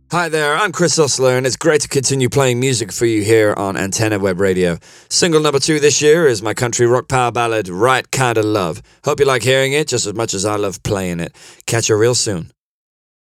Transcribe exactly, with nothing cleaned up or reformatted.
Hi there, I'm Chris Osler, and it's great to continue playing music for you here on Antenna Web Radio. Single number two this year is my country rock power ballad, Right Kinda Love. Hope you like hearing it just as much as I love playing it. Catch you real soon.